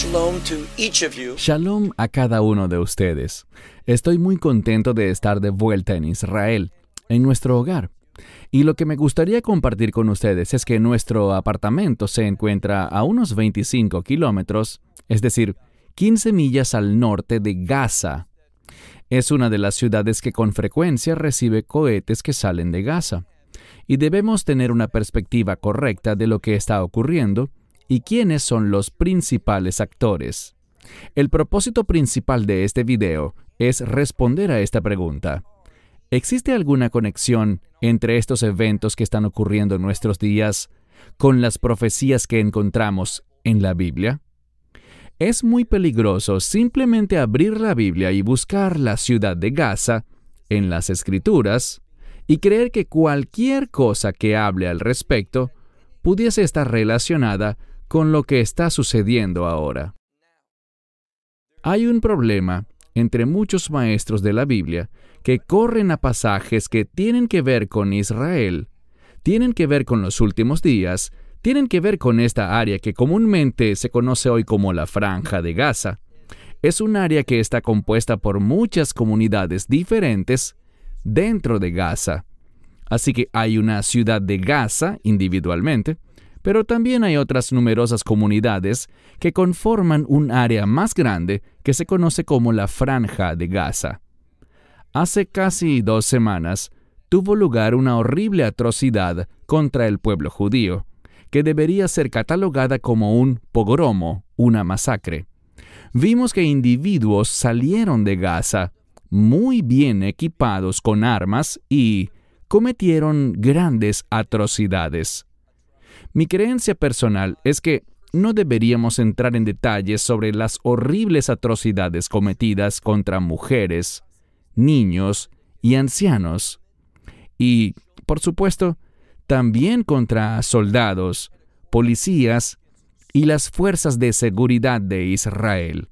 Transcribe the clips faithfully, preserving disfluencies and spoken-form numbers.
Shalom to each of you. Shalom a cada uno de ustedes. Estoy muy contento de estar de vuelta en Israel, en nuestro hogar. Y lo que me gustaría compartir con ustedes es que nuestro apartamento se encuentra a unos veinticinco kilómetros, es decir, quince millas al norte de Gaza. Es una de las ciudades que con frecuencia recibe cohetes que salen de Gaza. Y debemos tener una perspectiva correcta de lo que está ocurriendo y quiénes son los principales actores. El propósito principal de este video es responder a esta pregunta. ¿Existe alguna conexión entre estos eventos que están ocurriendo en nuestros días con las profecías que encontramos en la Biblia? Es muy peligroso simplemente abrir la Biblia y buscar la ciudad de Gaza en las Escrituras y creer que cualquier cosa que hable al respecto pudiese estar relacionada con lo que está sucediendo ahora. Hay un problema entre muchos maestros de la Biblia que corren a pasajes que tienen que ver con Israel, tienen que ver con los últimos días, tienen que ver con esta área que comúnmente se conoce hoy como la Franja de Gaza. Es un área que está compuesta por muchas comunidades diferentes dentro de Gaza. Así que hay una ciudad de Gaza individualmente, pero también hay otras numerosas comunidades que conforman un área más grande que se conoce como la Franja de Gaza. Hace casi dos semanas tuvo lugar una horrible atrocidad contra el pueblo judío, que debería ser catalogada como un pogromo, una masacre. Vimos que individuos salieron de Gaza muy bien equipados con armas y cometieron grandes atrocidades. Mi creencia personal es que no deberíamos entrar en detalles sobre las horribles atrocidades cometidas contra mujeres, niños y ancianos. Y, por supuesto, también contra soldados, policías y las fuerzas de seguridad de Israel.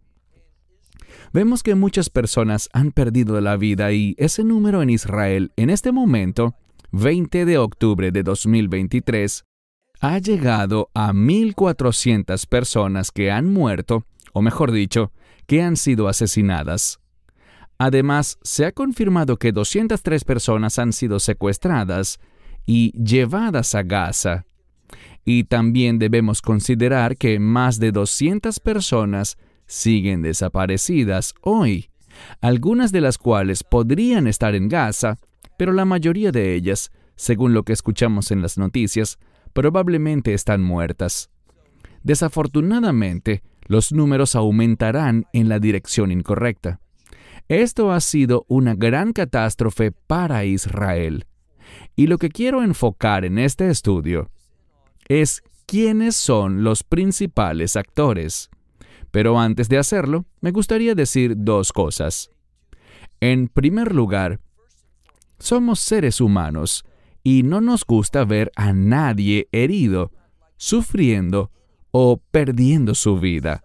Vemos que muchas personas han perdido la vida y ese número en Israel en este momento, veinte de octubre de dos mil veintitrés, ha llegado a mil cuatrocientas personas que han muerto, o mejor dicho, que han sido asesinadas. Además, se ha confirmado que doscientas tres personas han sido secuestradas y llevadas a Gaza. Y también debemos considerar que más de doscientas personas siguen desaparecidas hoy, algunas de las cuales podrían estar en Gaza, pero la mayoría de ellas, según lo que escuchamos en las noticias, probablemente están muertas. Desafortunadamente, los números aumentarán en la dirección incorrecta. Esto ha sido una gran catástrofe para Israel. Y lo que quiero enfocar en este estudio es quiénes son los principales actores. Pero antes de hacerlo, me gustaría decir dos cosas. En primer lugar, somos seres humanos y no nos gusta ver a nadie herido, sufriendo o perdiendo su vida.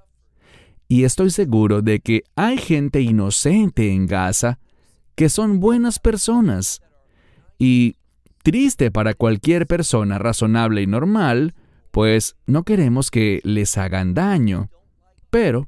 Y estoy seguro de que hay gente inocente en Gaza que son buenas personas. Y triste para cualquier persona razonable y normal, pues no queremos que les hagan daño. Pero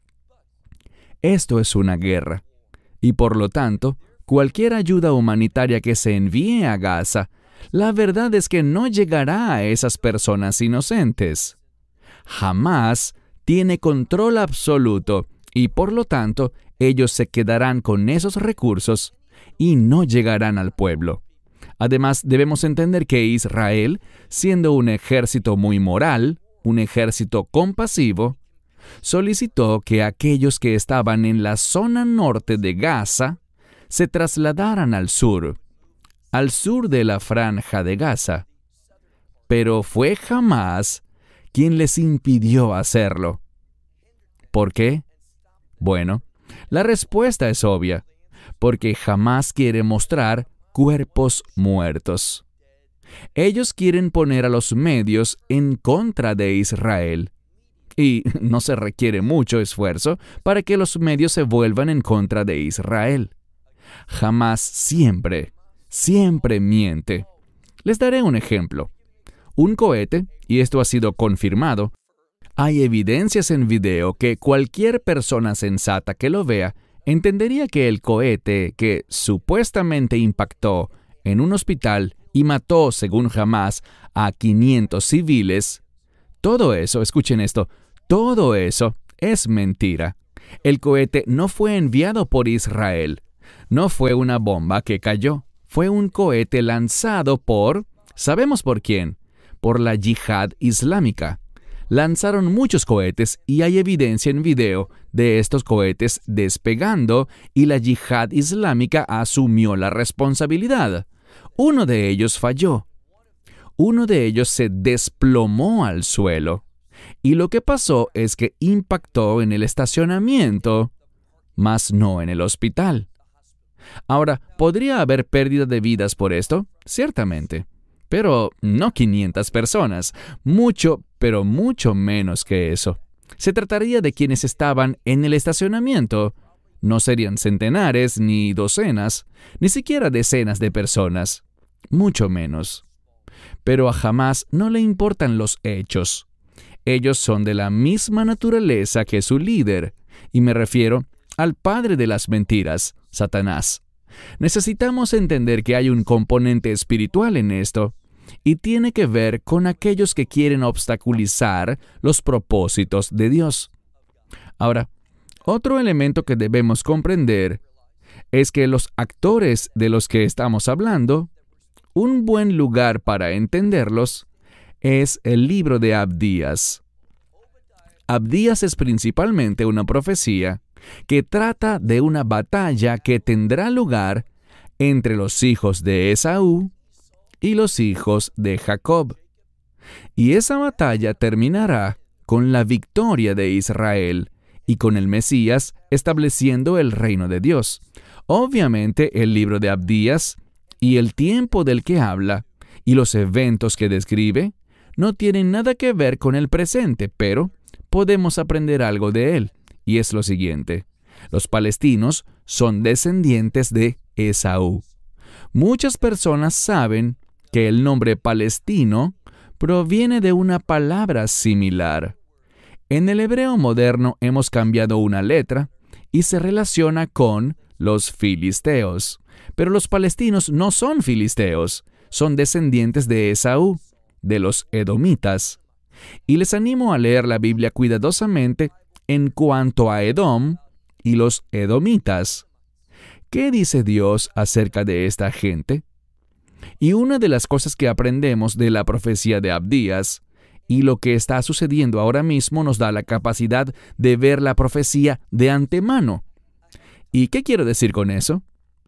esto es una guerra, y por lo tanto, cualquier ayuda humanitaria que se envíe a Gaza, la verdad es que no llegará a esas personas inocentes. Hamas tiene control absoluto y por lo tanto ellos se quedarán con esos recursos y no llegarán al pueblo. Además, debemos entender que Israel, siendo un ejército muy moral, un ejército compasivo, solicitó que aquellos que estaban en la zona norte de Gaza se trasladaran al sur, al sur de la Franja de Gaza. Pero fue Hamas quien les impidió hacerlo. ¿Por qué? Bueno, la respuesta es obvia, porque Hamas quiere mostrar cuerpos muertos. Ellos quieren poner a los medios en contra de Israel. Y no se requiere mucho esfuerzo para que los medios se vuelvan en contra de Israel. Hamas siempre, siempre miente. Les daré un ejemplo. Un cohete, y esto ha sido confirmado, Hay evidencias en video que cualquier persona sensata que lo vea entendería que el cohete que supuestamente impactó en un hospital y mató, según Hamás, a quinientos civiles, todo eso, escuchen esto, todo eso es mentira. El cohete no fue enviado por Israel. No fue una bomba que cayó. Fue un cohete lanzado por, ¿sabemos por quién? Por la yihad islámica. Lanzaron muchos cohetes y hay evidencia en video de estos cohetes despegando y la yihad islámica asumió la responsabilidad. Uno de ellos falló. Uno de ellos se desplomó al suelo. Y lo que pasó es que impactó en el estacionamiento, mas no en el hospital. Ahora, ¿podría haber pérdida de vidas por esto? Ciertamente. Pero no quinientas personas. Mucho, pero mucho menos que eso. Se trataría de quienes estaban en el estacionamiento. No serían centenares, ni docenas, ni siquiera decenas de personas. Mucho menos. Pero a Hamás no le importan los hechos. Ellos son de la misma naturaleza que su líder, y me refiero al padre de las mentiras, Satanás. Necesitamos entender que hay un componente espiritual en esto, y tiene que ver con aquellos que quieren obstaculizar los propósitos de Dios. Ahora, otro elemento que debemos comprender es que los actores de los que estamos hablando, un buen lugar para entenderlos es el libro de Abdías. Abdías es principalmente una profecía que trata de una batalla que tendrá lugar entre los hijos de Esaú y los hijos de Jacob. Y esa batalla terminará con la victoria de Israel y con el Mesías estableciendo el reino de Dios. Obviamente, el libro de Abdías y el tiempo del que habla y los eventos que describe no tienen nada que ver con el presente, pero podemos aprender algo de él, y es lo siguiente. Los palestinos son descendientes de Esaú. Muchas personas saben que el nombre palestino proviene de una palabra similar. En el hebreo moderno hemos cambiado una letra y se relaciona con los filisteos. Pero los palestinos no son filisteos, son descendientes de Esaú, de los edomitas. Y les animo a leer la Biblia cuidadosamente en cuanto a Edom y los edomitas. ¿Qué dice Dios acerca de esta gente? Y una de las cosas que aprendemos de la profecía de Abdías y lo que está sucediendo ahora mismo nos da la capacidad de ver la profecía de antemano. ¿Y qué quiero decir con eso?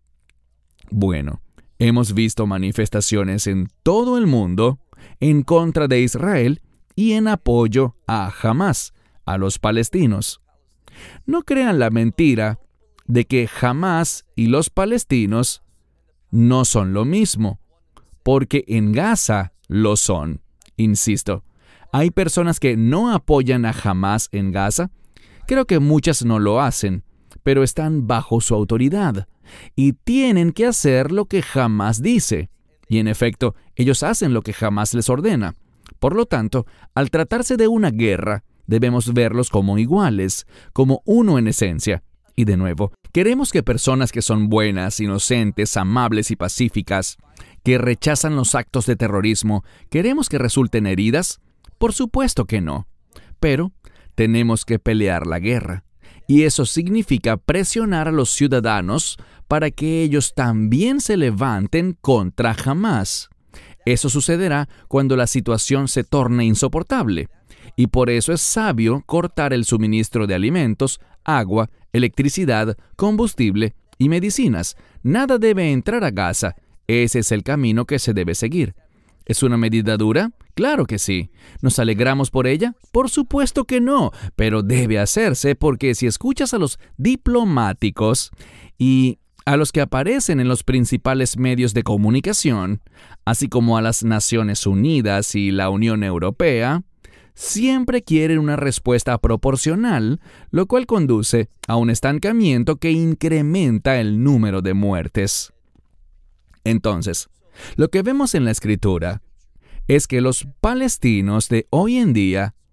Bueno, hemos visto manifestaciones en todo el mundo en contra de Israel y en apoyo a Hamás, a los palestinos. No crean la mentira de que Hamás y los palestinos no son lo mismo, porque en Gaza lo son. Insisto, hay personas que no apoyan a Hamás en Gaza. Creo que muchas no lo hacen, pero están bajo su autoridad y tienen que hacer lo que Hamás dice. Y en efecto, ellos hacen lo que Hamás les ordena. Por lo tanto, al tratarse de una guerra, debemos verlos como iguales, como uno en esencia. Y de nuevo, ¿queremos que personas que son buenas, inocentes, amables y pacíficas, que rechazan los actos de terrorismo, queremos que resulten heridas? Por supuesto que no. Pero tenemos que pelear la guerra. Y eso significa presionar a los ciudadanos para que ellos también se levanten contra Hamás. Eso sucederá cuando la situación se torne insoportable. Y por eso es sabio cortar el suministro de alimentos, agua, electricidad, combustible y medicinas. Nada debe entrar a Gaza. Ese es el camino que se debe seguir. ¿Es una medida dura? Claro que sí. ¿Nos alegramos por ella? Por supuesto que no, pero debe hacerse porque si escuchas a los diplomáticos y a los que aparecen en los principales medios de comunicación, así como a las Naciones Unidas y la Unión Europea, siempre quieren una respuesta proporcional, lo cual conduce a un estancamiento que incrementa el número de muertes. Entonces, lo que vemos en la Escritura es que los palestinos de hoy en día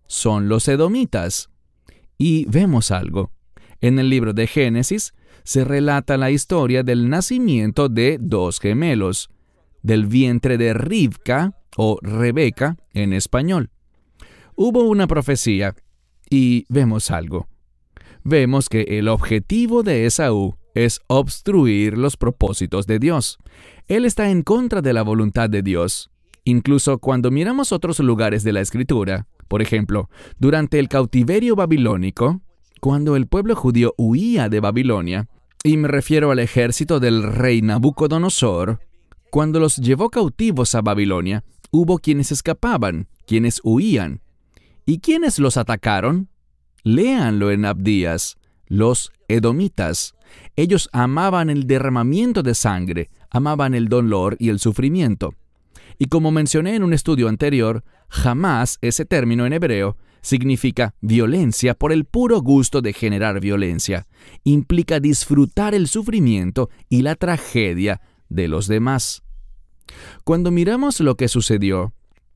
son los edomitas. Y vemos algo. En el libro de Génesis se relata la historia del nacimiento de dos gemelos, del vientre de Rivka o Rebeca en español. Hubo una profecía y vemos algo. Vemos que el objetivo de Esaú es obstruir los propósitos de Dios. Él está en contra de la voluntad de Dios. Incluso cuando miramos otros lugares de la Escritura, por ejemplo, durante el cautiverio babilónico, cuando el pueblo judío huía de Babilonia, y me refiero al ejército del rey Nabucodonosor, cuando los llevó cautivos a Babilonia, hubo quienes escapaban, quienes huían. ¿Y quiénes los atacaron? Léanlo en Abdías, los edomitas. Ellos amaban el derramamiento de sangre, amaban el dolor y el sufrimiento. Y como mencioné en un estudio anterior, jamás ese término en hebreo significa violencia por el puro gusto de generar violencia. Implica disfrutar el sufrimiento y la tragedia de los demás. Cuando miramos lo que sucedió,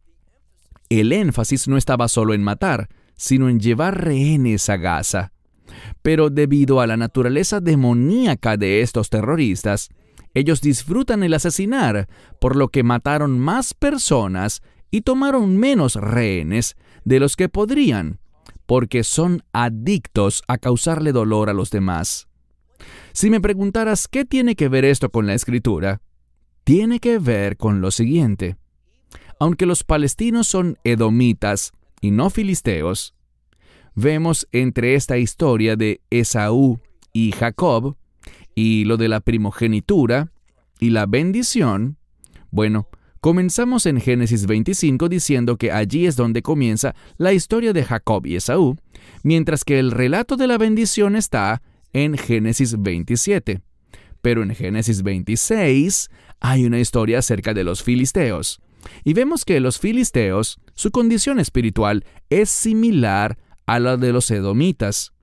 el énfasis no estaba solo en matar, sino en llevar rehenes a Gaza. Pero debido a la naturaleza demoníaca de estos terroristas, ellos disfrutan el asesinar, por lo que mataron más personas y tomaron menos rehenes de los que podrían, porque son adictos a causarle dolor a los demás. Si me preguntaras qué tiene que ver esto con la Escritura, tiene que ver con lo siguiente. Aunque los palestinos son edomitas y no filisteos, vemos entre esta historia de Esaú y Jacob y lo de la primogenitura y la bendición, bueno, comenzamos en Génesis veinticinco diciendo que allí es donde comienza la historia de Jacob y Esaú, mientras que el relato de la bendición está en Génesis veintisiete. Pero en Génesis veintiséis hay una historia acerca de los filisteos. Y vemos que los filisteos, su condición espiritual es similar a la de los edomitas.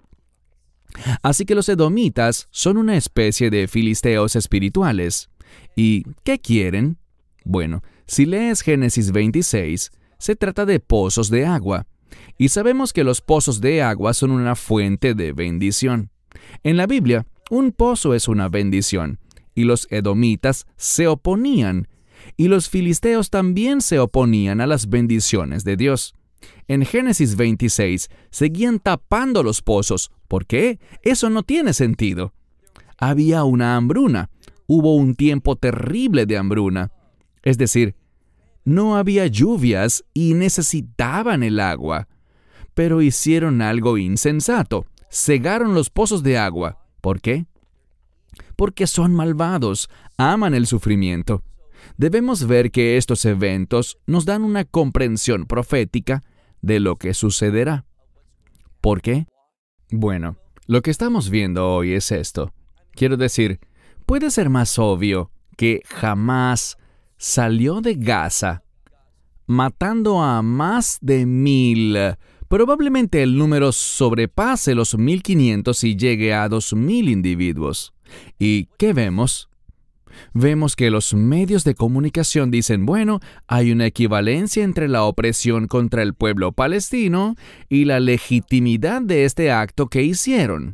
Así que los edomitas son una especie de filisteos espirituales. ¿Y qué quieren? Bueno, si lees Génesis veintiséis, se trata de pozos de agua. Y sabemos que los pozos de agua son una fuente de bendición. En la Biblia, un pozo es una bendición, y los edomitas se oponían, y los filisteos también se oponían a las bendiciones de Dios. En Génesis veintiséis seguían tapando los pozos. ¿Por qué? Eso no tiene sentido. Había una hambruna. Hubo un tiempo terrible de hambruna. Es decir, no había lluvias y necesitaban el agua. Pero hicieron algo insensato. Cegaron los pozos de agua. ¿Por qué? Porque son malvados, aman el sufrimiento. Debemos ver que estos eventos nos dan una comprensión profética de lo que sucederá. ¿Por qué? Bueno, lo que estamos viendo hoy es esto. Quiero decir, puede ser más obvio que jamás salió de Gaza matando a más de mil. Probablemente el número sobrepase los mil quinientos y llegue a dos mil individuos. ¿Y qué vemos? Vemos que los medios de comunicación dicen, bueno, hay una equivalencia entre la opresión contra el pueblo palestino y la legitimidad de este acto que hicieron.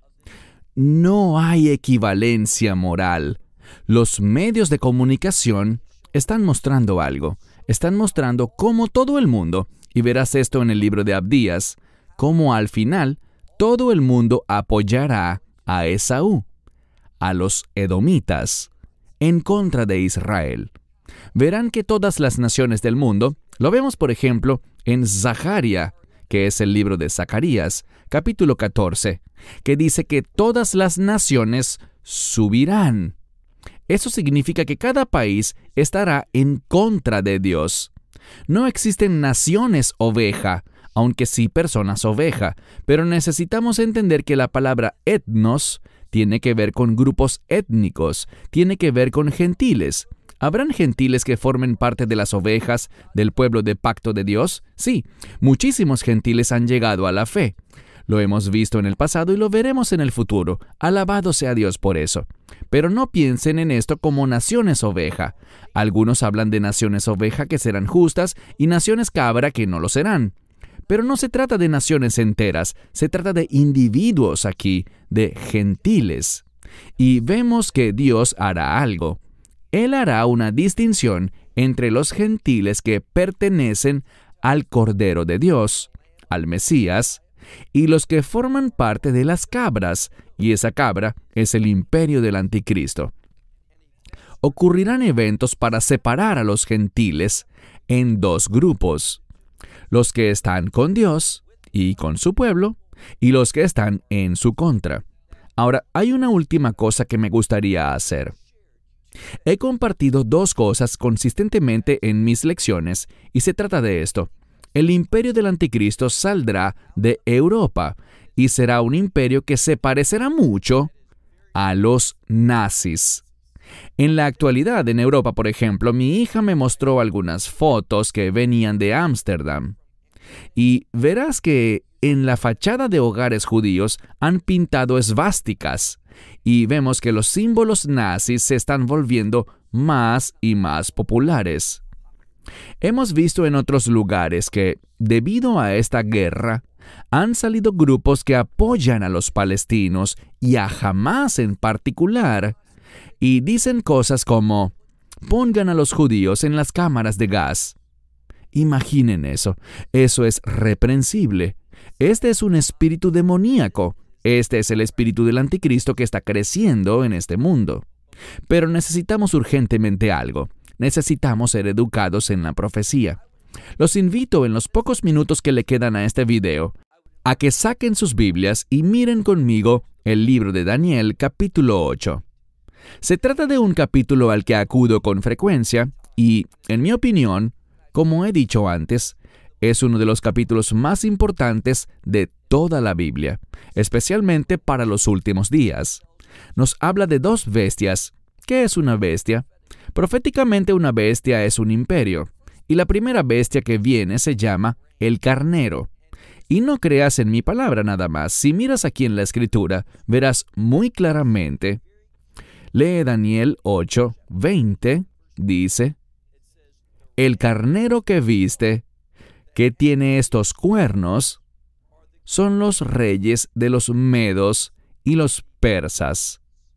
No hay equivalencia moral. Los medios de comunicación están mostrando algo. Están mostrando cómo todo el mundo, y verás esto en el libro de Abdías, cómo al final todo el mundo apoyará a Esaú, a los edomitas, en contra de Israel. Verán que todas las naciones del mundo, lo vemos por ejemplo en Zacaria, que es el libro de Zacarías, capítulo catorce, que dice que todas las naciones subirán. Eso significa que cada país estará en contra de Dios. No existen naciones oveja, aunque sí personas oveja, pero necesitamos entender que la palabra etnos tiene que ver con grupos étnicos, tiene que ver con gentiles. ¿Habrán gentiles que formen parte de las ovejas del pueblo de pacto de Dios? Sí, muchísimos gentiles han llegado a la fe. Lo hemos visto en el pasado y lo veremos en el futuro. Alabado sea Dios por eso. Pero no piensen en esto como naciones oveja. Algunos hablan de naciones oveja que serán justas y naciones cabra que no lo serán. Pero no se trata de naciones enteras, se trata de individuos aquí, de gentiles. Y vemos que Dios hará algo. Él hará una distinción entre los gentiles que pertenecen al Cordero de Dios, al Mesías, y los que forman parte de las cabras, y esa cabra es el imperio del anticristo. Ocurrirán eventos para separar a los gentiles en dos grupos: los que están con Dios y con su pueblo, y los que están en su contra. Ahora, hay una última cosa que me gustaría hacer. He compartido dos cosas consistentemente en mis lecciones, y se trata de esto. El imperio del anticristo saldrá de Europa, y será un imperio que se parecerá mucho a los nazis. En la actualidad, en Europa, por ejemplo, mi hija me mostró algunas fotos que venían de Ámsterdam. Y verás que en la fachada de hogares judíos han pintado esvásticas, y vemos que los símbolos nazis se están volviendo más y más populares. Hemos visto en otros lugares que, debido a esta guerra, han salido grupos que apoyan a los palestinos y a Hamás en particular, y dicen cosas como: pongan a los judíos en las cámaras de gas. Imaginen eso. Eso es reprensible. Este es un espíritu demoníaco. Este es el espíritu del anticristo que está creciendo en este mundo. Pero necesitamos urgentemente algo. Necesitamos ser educados en la profecía. Los invito en los pocos minutos que le quedan a este video a que saquen sus Biblias y miren conmigo el libro de Daniel capítulo ocho. Se trata de un capítulo al que acudo con frecuencia y, en mi opinión, como he dicho antes, es uno de los capítulos más importantes de toda la Biblia, especialmente para los últimos días. Nos habla de dos bestias. ¿Qué es una bestia? Proféticamente, una bestia es un imperio, y la primera bestia que viene se llama el carnero. Y no creas en mi palabra nada más. Si miras aquí en la Escritura, verás muy claramente. Lee Daniel ocho, veinte, dice: el carnero que viste, que tiene estos cuernos, son los reyes de los medos y los persas.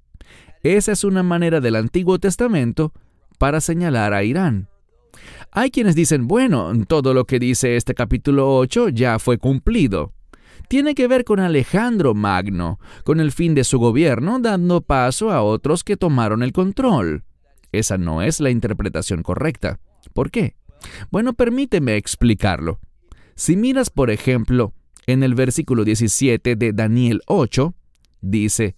Esa es una manera del Antiguo Testamento para señalar a Irán. Hay quienes dicen, bueno, todo lo que dice este capítulo ocho ya fue cumplido. Tiene que ver con Alejandro Magno, con el fin de su gobierno, dando paso a otros que tomaron el control. Esa no es la interpretación correcta. ¿Por qué? Bueno, permíteme explicarlo. Si miras, por ejemplo, en el versículo diecisiete de Daniel ocho, dice,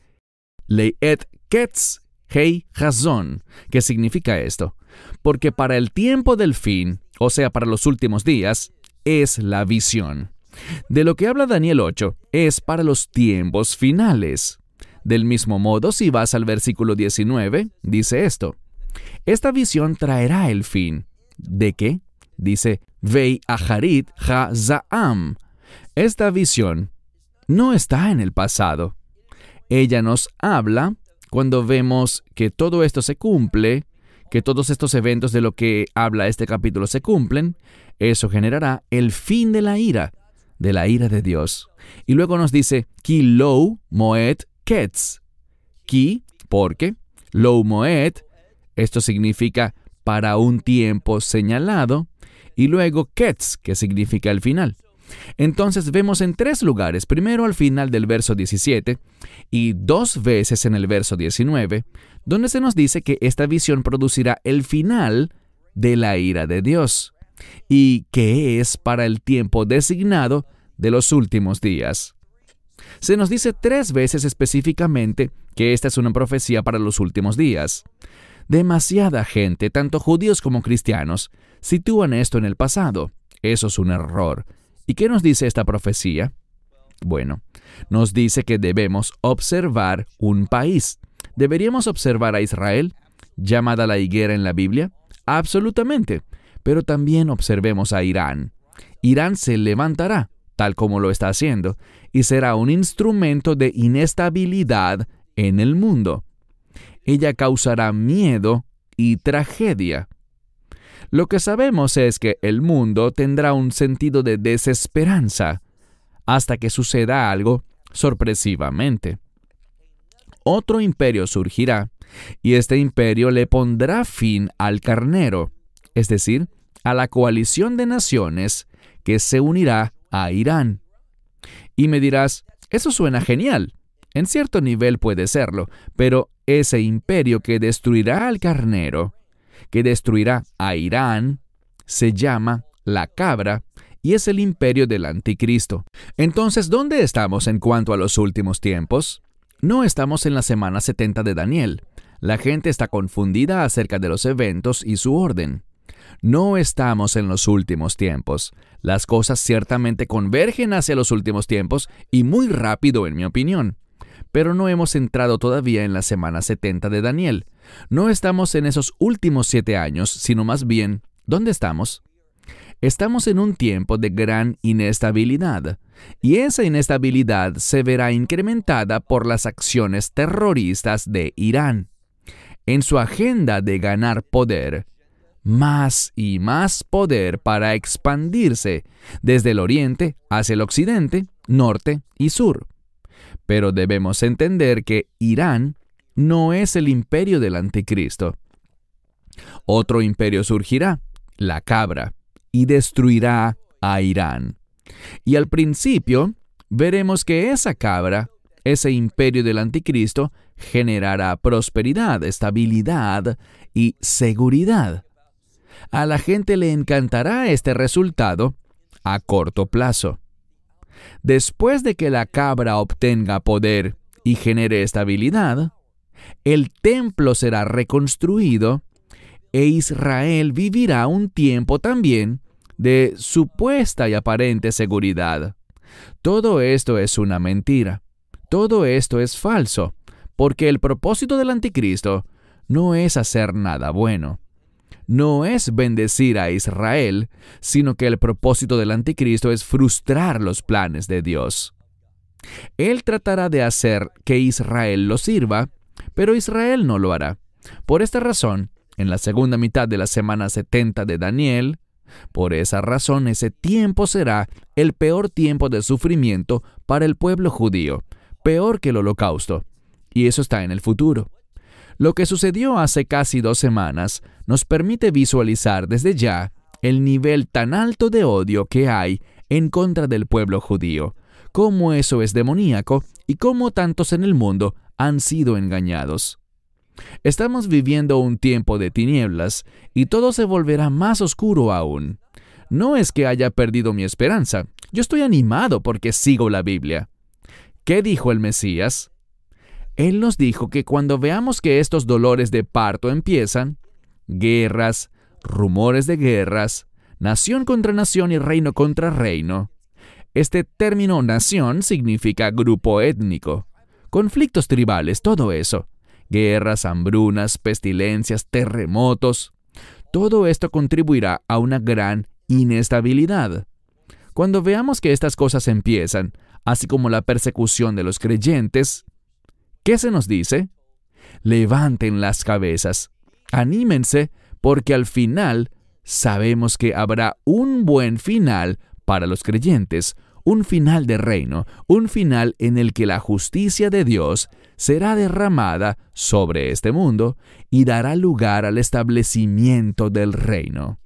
Leet Ketz Hei Hazón. ¿Qué significa esto? Porque para el tiempo del fin, o sea, para los últimos días, es la visión. De lo que habla Daniel ocho es para los tiempos finales. Del mismo modo, si vas al versículo diecinueve, dice esto. Esta visión traerá el fin. ¿De qué? Dice, Vei Aharit Ha-Zaam. Esta visión no está en el pasado. Ella nos habla cuando vemos que todo esto se cumple, que todos estos eventos de lo que habla este capítulo se cumplen. Eso generará el fin de la ira, de la ira de Dios. Y luego nos dice, Ki Lou Moed Ketz. Ki, porque, Lou Moed, esto significa para un tiempo señalado, y luego Ketz, que significa el final. Entonces vemos en tres lugares, primero al final del verso diecisiete y dos veces en el verso diecinueve, donde se nos dice que esta visión producirá el final de la ira de Dios, y que es para el tiempo designado de los últimos días. Se nos dice tres veces específicamente que esta es una profecía para los últimos días. Demasiada gente, tanto judíos como cristianos, sitúan esto en el pasado. Eso es un error. ¿Y qué nos dice esta profecía? Bueno, nos dice que debemos observar un país. ¿Deberíamos observar a Israel, llamada la higuera en la Biblia? Absolutamente. Pero también observemos a Irán. Irán se levantará, tal como lo está haciendo, y será un instrumento de inestabilidad en el mundo. Ella causará miedo y tragedia. Lo que sabemos es que el mundo tendrá un sentido de desesperanza hasta que suceda algo sorpresivamente. Otro imperio surgirá, y este imperio le pondrá fin al carnero, es decir, a la coalición de naciones que se unirá a Irán. Y me dirás, eso suena genial. En cierto nivel puede serlo, pero ese imperio que destruirá al carnero, que destruirá a Irán, se llama la cabra y es el imperio del anticristo. Entonces, ¿dónde estamos en cuanto a los últimos tiempos? No estamos en la semana setenta de Daniel. La gente está confundida acerca de los eventos y su orden. No estamos en los últimos tiempos. Las cosas ciertamente convergen hacia los últimos tiempos y muy rápido en mi opinión. Pero no hemos entrado todavía en la semana setenta de Daniel. No estamos en esos últimos siete años, sino más bien, ¿dónde estamos? Estamos en un tiempo de gran inestabilidad, y esa inestabilidad se verá incrementada por las acciones terroristas de Irán. En su agenda de ganar poder, más y más poder para expandirse desde el oriente hacia el occidente, norte y sur. Pero debemos entender que Irán no es el imperio del anticristo. Otro imperio surgirá, la cabra, y destruirá a Irán. Y al principio veremos que esa cabra, ese imperio del anticristo, generará prosperidad, estabilidad y seguridad. A la gente le encantará este resultado a corto plazo. Después de que la cabra obtenga poder y genere estabilidad, el templo será reconstruido e Israel vivirá un tiempo también de supuesta y aparente seguridad. Todo esto es una mentira. Todo esto es falso, porque el propósito del anticristo no es hacer nada bueno. No es bendecir a Israel, sino que el propósito del anticristo es frustrar los planes de Dios. Él tratará de hacer que Israel lo sirva, pero Israel no lo hará. Por esta razón, en la segunda mitad de la semana setenta de Daniel, por esa razón ese tiempo será el peor tiempo de sufrimiento para el pueblo judío, peor que el holocausto, y eso está en el futuro. Lo que sucedió hace casi dos semanas nos permite visualizar desde ya el nivel tan alto de odio que hay en contra del pueblo judío, cómo eso es demoníaco y cómo tantos en el mundo han sido engañados. Estamos viviendo un tiempo de tinieblas y todo se volverá más oscuro aún. No es que haya perdido mi esperanza. Yo estoy animado porque sigo la Biblia. ¿Qué dijo el Mesías? Él nos dijo que cuando veamos que estos dolores de parto empiezan, guerras, rumores de guerras, nación contra nación y reino contra reino. Este término nación significa grupo étnico, conflictos tribales, todo eso. Guerras, hambrunas, pestilencias, terremotos. Todo esto contribuirá a una gran inestabilidad. Cuando veamos que estas cosas empiezan, así como la persecución de los creyentes, ¿qué se nos dice? Levanten las cabezas, anímense, porque al final sabemos que habrá un buen final para los creyentes, un final de reino, un final en el que la justicia de Dios será derramada sobre este mundo y dará lugar al establecimiento del reino.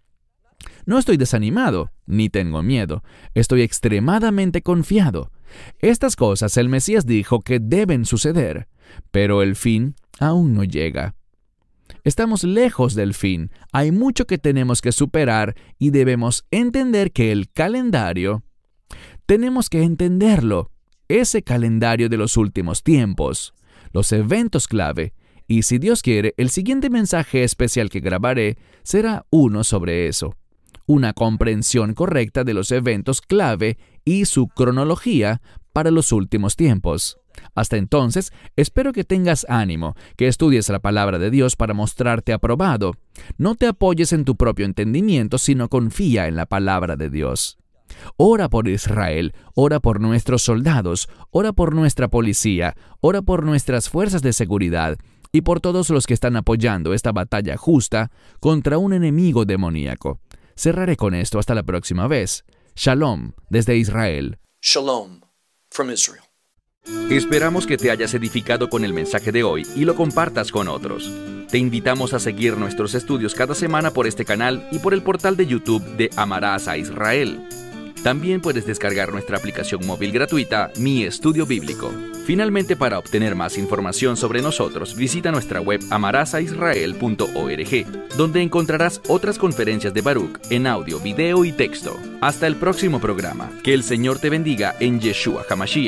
No estoy desanimado, ni tengo miedo. Estoy extremadamente confiado. Estas cosas el Mesías dijo que deben suceder, pero el fin aún no llega. Estamos lejos del fin. Hay mucho que tenemos que superar y debemos entender que el calendario, tenemos que entenderlo, ese calendario de los últimos tiempos, los eventos clave, y si Dios quiere, el siguiente mensaje especial que grabaré será uno sobre eso. Una comprensión correcta de los eventos clave y su cronología para los últimos tiempos. Hasta entonces, espero que tengas ánimo, que estudies la palabra de Dios para mostrarte aprobado. No te apoyes en tu propio entendimiento, sino confía en la palabra de Dios. Ora por Israel, ora por nuestros soldados, ora por nuestra policía, ora por nuestras fuerzas de seguridad, y por todos los que están apoyando esta batalla justa contra un enemigo demoníaco. Cerraré con esto hasta la próxima vez. Shalom desde Israel. Shalom from Israel. Esperamos que te hayas edificado con el mensaje de hoy y lo compartas con otros. Te invitamos a seguir nuestros estudios cada semana por este canal y por el portal de YouTube de Amarás a Israel. También puedes descargar nuestra aplicación móvil gratuita, Mi Estudio Bíblico. Finalmente, para obtener más información sobre nosotros, visita nuestra web amarás a israel punto org, donde encontrarás otras conferencias de Baruch en audio, video y texto. Hasta el próximo programa. Que el Señor te bendiga en Yeshua HaMashiach.